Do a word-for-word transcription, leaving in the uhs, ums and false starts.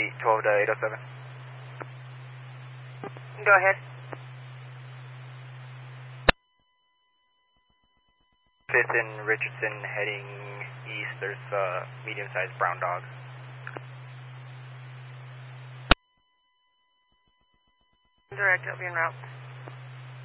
eight twelve to eight oh seven. Go ahead. Fifth and Richardson heading east. There's a medium-sized brown dog. Direct, it'll be en route.